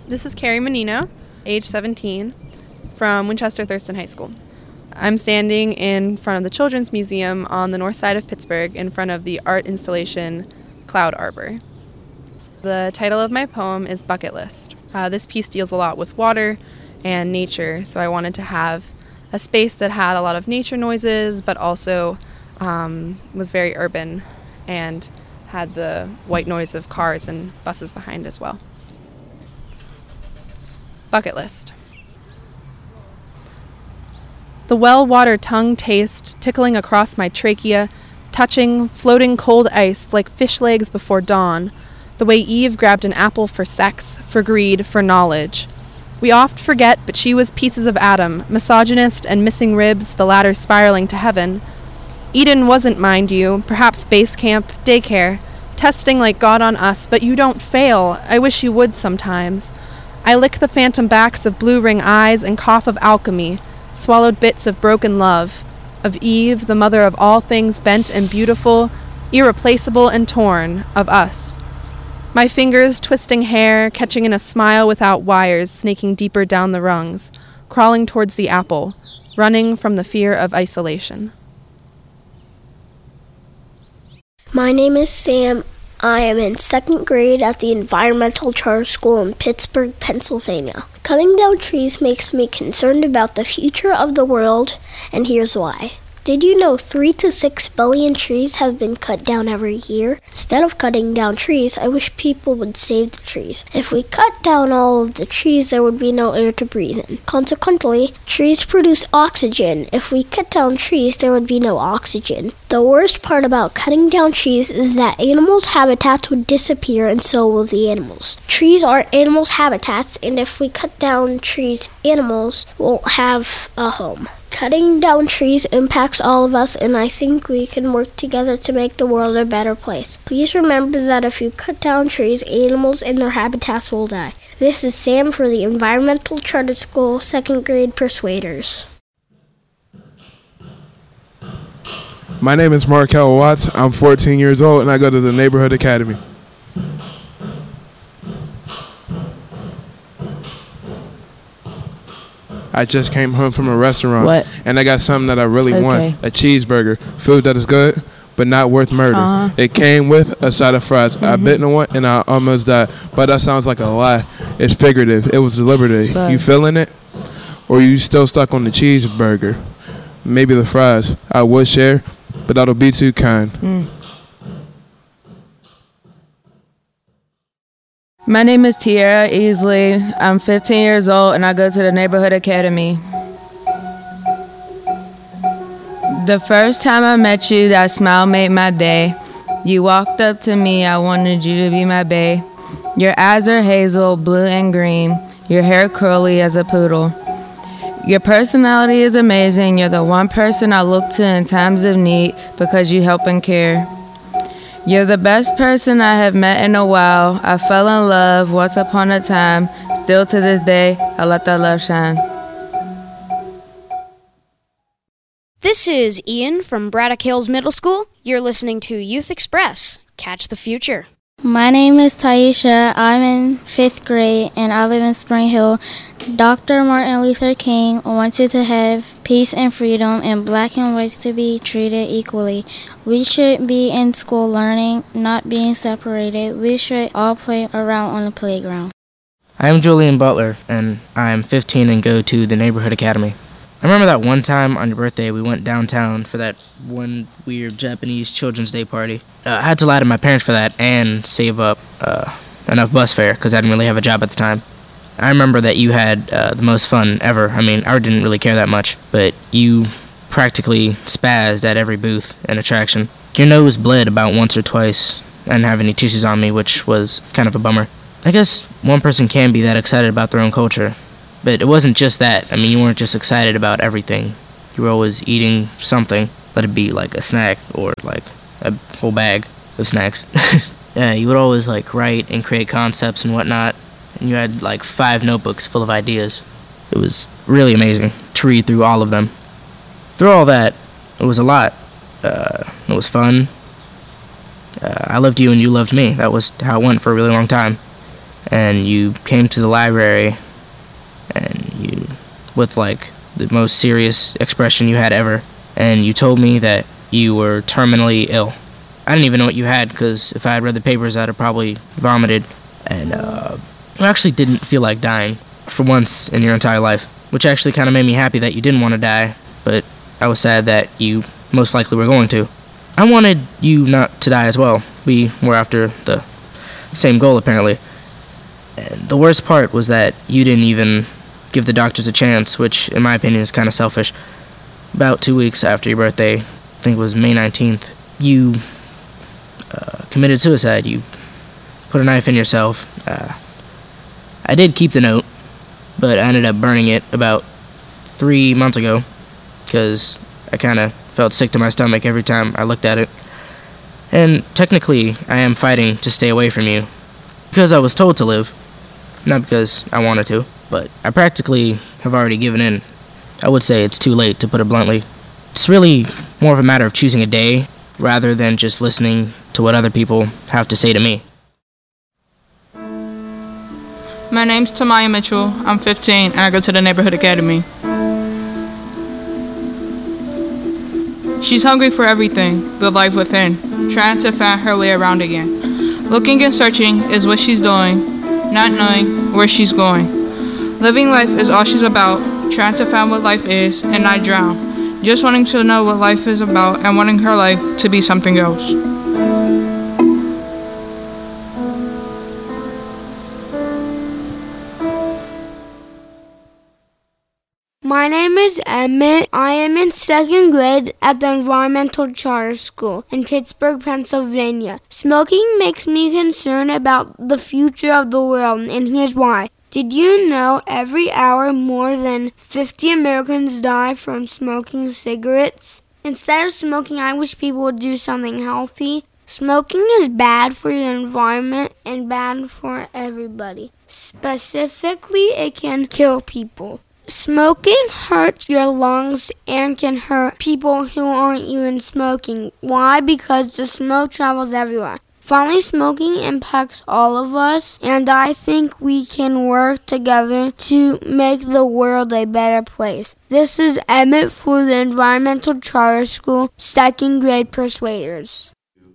This is Carrie Menino, age 17, from Winchester Thurston High School. I'm standing in front of the Children's Museum on the north side of Pittsburgh in front of the art installation Cloud Arbor. The title of my poem is Bucket List. This piece deals a lot with water and nature, so I wanted to have a space that had a lot of nature noises, but also was very urban and had the white noise of cars and buses behind as well. Bucket list. The well-water tongue taste tickling across my trachea, touching, floating cold ice like fish legs before dawn, the way Eve grabbed an apple for sex, for greed, for knowledge. We oft forget, but she was pieces of Adam, misogynist and missing ribs, the latter spiraling to heaven. Eden wasn't, mind you, perhaps base camp, daycare, testing like God on us, but you don't fail. I wish you would sometimes. I lick the phantom backs of blue ring eyes and cough of alchemy, swallowed bits of broken love, of Eve, the mother of all things bent and beautiful, irreplaceable and torn, of us. My fingers twisting hair, catching in a smile without wires, snaking deeper down the rungs, crawling towards the apple, running from the fear of isolation. My name is Sam. I am in second grade at the Environmental Charter School in Pittsburgh, Pennsylvania. Cutting down trees makes me concerned about the future of the world, and here's why. Did you know 3 to 6 billion trees have been cut down every year? Instead of cutting down trees, I wish people would save the trees. If we cut down all of the trees, there would be no air to breathe in. Consequently, trees produce oxygen. If we cut down trees, there would be no oxygen. The worst part about cutting down trees is that animals' habitats would disappear, and so will the animals. Trees are animals' habitats, and if we cut down trees, animals won't have a home. Cutting down trees impacts all of us, and I think we can work together to make the world a better place. Please remember that if you cut down trees, animals and their habitats will die. This is Sam for the Environmental Charter School, 2nd grade Persuaders. My name is Markel Watts. I'm 14 years old, and I go to the Neighborhood Academy. I just came home from a restaurant, and I got something that I really want, a cheeseburger, food that is good, but not worth murder. It came with a side of fries. I bit into one, and I almost died, but that sounds like a lie. It's figurative. It was deliberative. You feeling it? Or you still stuck on the cheeseburger? Maybe the fries. I would share, but that'll be too kind. My name is Tiara Easley. I'm 15 years old, and I go to the Neighborhood Academy. The first time I met you, that smile made my day. You walked up to me, I wanted you to be my bae. Your eyes are hazel, blue and green. Your hair curly as a poodle. Your personality is amazing. You're the one person I look to in times of need because you help and care. You're the best person I have met in a while. I fell in love once upon a time. Still to this day, I let that love shine. This is Ian from Braddock Hills Middle School. You're listening to Youth Express. Catch the future. My name is Taisha. I'm in 5th grade and I live in Spring Hill. Dr. Martin Luther King wanted to have peace and freedom and black and whites to be treated equally. We should be in school learning, not being separated. We should all play around on the playground. I am Julian Butler, and I am 15 and go to the Neighborhood Academy. I remember that one time on your birthday we went downtown for that one weird Japanese Children's Day party. I had to lie to my parents for that and save up enough bus fare because I didn't really have a job at the time. I remember that you had the most fun ever. I mean, I didn't really care that much, but you practically spazzed at every booth and attraction. Your nose bled about once or twice. I didn't have any tissues on me, which was kind of a bummer. I guess one person can be that excited about their own culture. But it wasn't just that. I mean, you weren't just excited about everything. You were always eating something. Let it be like a snack or like a whole bag of snacks. Yeah, you would always like write and create concepts and whatnot. And you had like 5 notebooks full of ideas. It was really amazing to read through all of them. Through all that, it was a lot. It was fun. I loved you and you loved me. That was how it went for a really long time. and you came to the library, and you, with like the most serious expression you had ever, and you told me that you were terminally ill. I didn't even know what you had, because if I had read the papers, I'd have probably vomited, and you actually didn't feel like dying for once in your entire life, which actually kind of made me happy that you didn't want to die, but I was sad that you most likely were going to. I wanted you not to die as well. We were after the same goal, apparently. And the worst part was that you didn't even give the doctors a chance, which, in my opinion, is kind of selfish. About 2 weeks after your birthday, I think it was May 19th, you committed suicide. You put a knife in yourself. I did keep the note, but I ended up burning it about 3 months ago, because I kind of felt sick to my stomach every time I looked at it. And technically, I am fighting to stay away from you, because I was told to live, not because I wanted to, but I practically have already given in. I would say it's too late, to put it bluntly. It's really more of a matter of choosing a day, rather than just listening to what other people have to say to me. My name's Tamaya Mitchell. I'm 15, and I go to the Neighborhood Academy. She's hungry for everything, the life within, trying to find her way around again. Looking and searching is what she's doing, not knowing where she's going. Living life is all she's about, trying to find what life is and not drown. Just wanting to know what life is about and wanting her life to be something else. My name is Emmett. I am in 2nd grade at the Environmental Charter School in Pittsburgh, Pennsylvania. Smoking makes me concerned about the future of the world, and here's why. Did you know every hour more than 50 Americans die from smoking cigarettes? Instead of smoking, I wish people would do something healthy. Smoking is bad for your environment and bad for everybody. Specifically, it can kill people. Smoking hurts your lungs and can hurt people who aren't even smoking. Why? Because the smoke travels everywhere. Finally, smoking impacts all of us, and I think we can work together to make the world a better place. This is Emmett for the Environmental Charter School, 2nd grade Persuaders.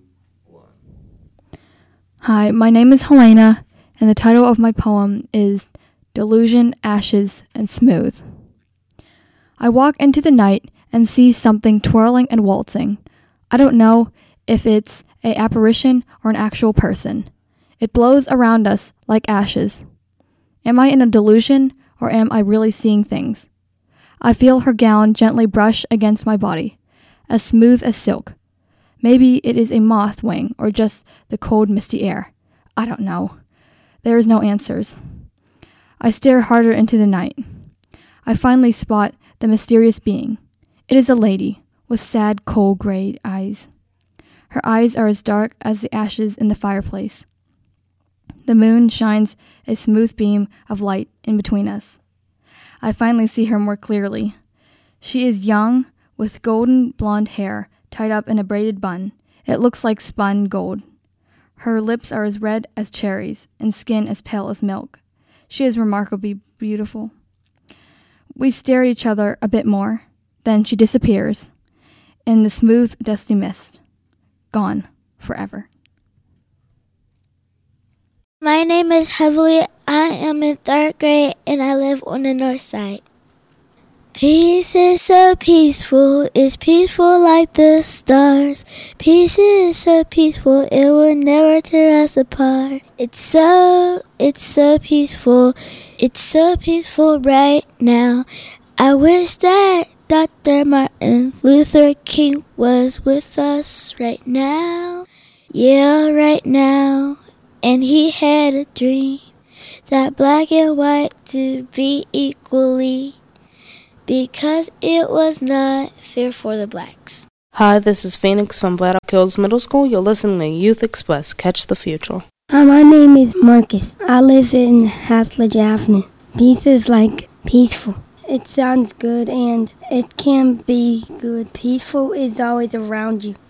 Hi, my name is Helena, and the title of my poem is Delusion, Ashes, and Smooth. I walk into the night and see something twirling and waltzing. I don't know if it's an apparition or an actual person. It blows around us like ashes. Am I in a delusion, or am I really seeing things? I feel her gown gently brush against my body, as smooth as silk. Maybe it is a moth wing or just the cold, misty air. I don't know. There is no answers. I stare harder into the night. I finally spot the mysterious being. It is a lady with sad, cold gray eyes. Her eyes are as dark as the ashes in the fireplace. The moon shines a smooth beam of light in between us. I finally see her more clearly. She is young, with golden blonde hair tied up in a braided bun. It looks like spun gold. Her lips are as red as cherries and skin as pale as milk. She is remarkably beautiful. We stare at each other a bit more. Then she disappears in the smooth, dusty mist. Gone forever. My name is Heavenly. I am in 3rd grade and I live on the north side. Peace is so peaceful, it's peaceful like the stars. Peace is so peaceful, it will never tear us apart. It's so peaceful, it's so peaceful right now. I wish that Dr. Martin Luther King was with us right now. Yeah, right now. And he had a dream that black and white to be equally, because it was not fair for the blacks. Hi, this is Phoenix from Braddock Hills Middle School. You're listening to Youth Express. Catch the future. Hi, my name is Marcus. I live in Haslage Avenue. Peace is like peaceful. It sounds good and it can be good. Peaceful is always around you.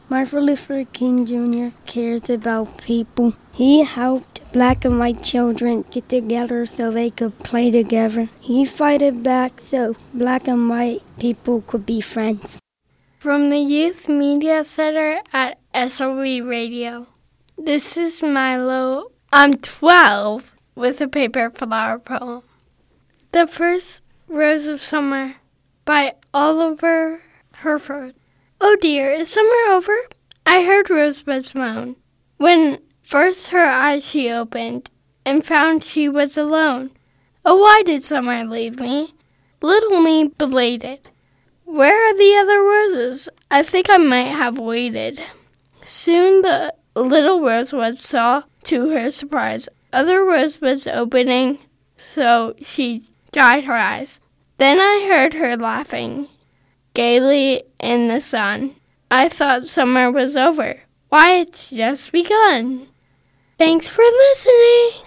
Martin Luther King Jr. cares about people. He helped black and white children get together so they could play together. He fought back so black and white people could be friends. From the Youth Media Center at SOE Radio, this is Milo. I'm 12 with a paper flower poem. The First Rose of Summer by Oliver Herford. Oh dear, is summer over? I heard Rosebud's moan. When first her eyes she opened, and found she was alone. Oh, why did summer leave me? Little me belated. Where are the other roses? I think I might have waited. Soon the little rosebud saw, to her surprise, other rosebuds opening, so she dried her eyes. Then I heard her laughing gaily in the sun. I thought summer was over. Why, it's just begun. Thanks for listening.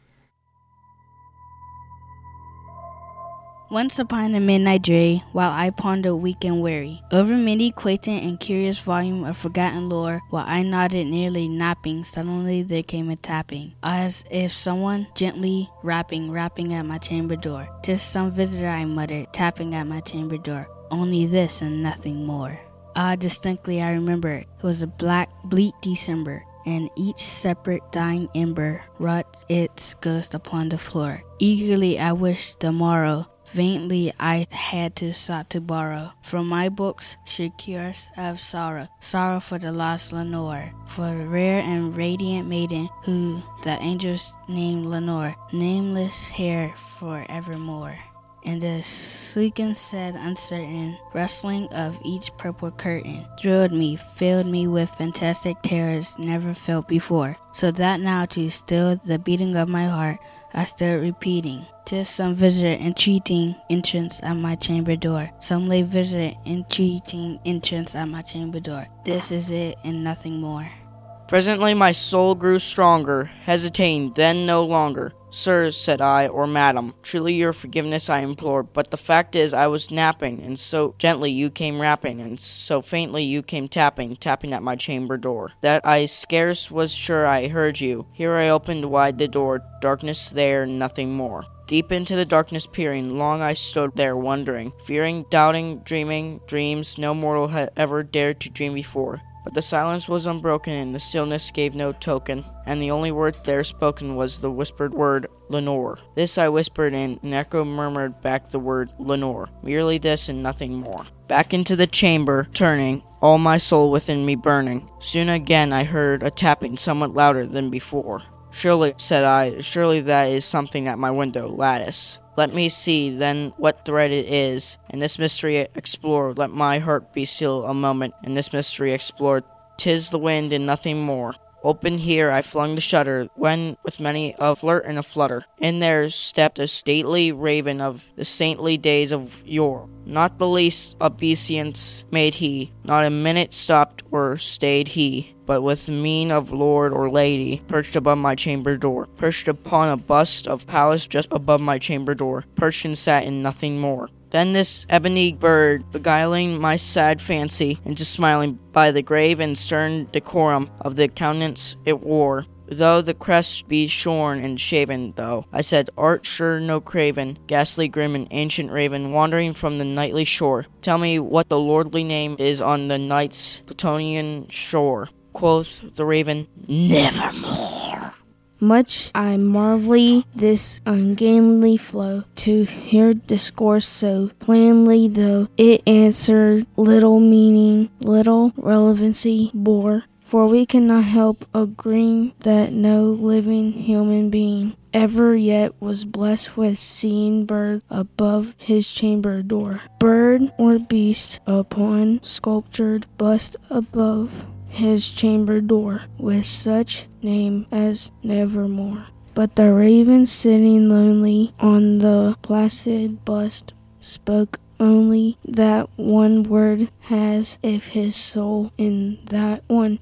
Once upon a midnight day, while I pondered weak and weary, over many quaint and curious volume of forgotten lore, while I nodded nearly napping, suddenly there came a tapping, as if someone gently rapping at my chamber door. 'Tis some visitor, I muttered, tapping at my chamber door. Only this and nothing more. Ah, distinctly I remember, it was a black, bleak December, and each separate dying ember wrought its ghost upon the floor. Eagerly I wished the morrow. Vainly I had to sought to borrow from my books should cures of sorrow, sorrow for the lost Lenore, for the rare and radiant maiden who the angels named Lenore, nameless here forevermore. And the sleek and sad, uncertain rustling of each purple curtain thrilled me, filled me with fantastic terrors never felt before, so that now to still the beating of my heart I stood repeating, 'tis some visitor entreating entrance at my chamber door. Some late visitor entreating entrance at my chamber door. This is it and nothing more. Presently my soul grew stronger, hesitating then no longer. Sir, said I, or madam, truly your forgiveness I implore, but the fact is I was napping, and so gently you came rapping, and so faintly you came tapping at my chamber door, that I scarce was sure I heard you. Here I opened wide the door, darkness there, nothing more. Deep into the darkness peering, long I stood there wondering, fearing, doubting, dreaming, dreams no mortal had ever dared to dream before. But the silence was unbroken, and the stillness gave no token, and the only word there spoken was the whispered word, Lenore. This I whispered, and an echo murmured back the word, Lenore. Merely this and nothing more. Back into the chamber, turning, all my soul within me burning. Soon again I heard a tapping somewhat louder than before. Surely, said I, surely that is something at my window lattice. Let me see, then, what thread it is, and this mystery explore. Let my heart be still a moment, and this mystery explore. 'Tis the wind and nothing more. Open here I flung the shutter, when, with many a flirt and a flutter, in there stepped a stately raven of the saintly days of yore. Not the least obeisance made he, not a minute stopped or stayed he, but with mien of lord or lady, perched above my chamber door, perched upon a bust of Pallas just above my chamber door, perched and sat in nothing more. Then this ebony bird, beguiling my sad fancy into smiling by the grave and stern decorum of the countenance it wore, though the crest be shorn and shaven, though, I said, art sure no craven, ghastly grim and ancient raven, wandering from the nightly shore. Tell me what the lordly name is on the night's Plutonian shore. Quoth the raven, nevermore. Much I marvel this ungainly flow, to hear discourse so plainly, though it answered little meaning, little relevancy bore. For we cannot help agreeing that no living human being ever yet was blessed with seeing bird above his chamber door, bird or beast upon sculptured bust above his chamber door, with such name as nevermore. But the raven sitting lonely on the placid bust spoke only that one word has if his soul in that one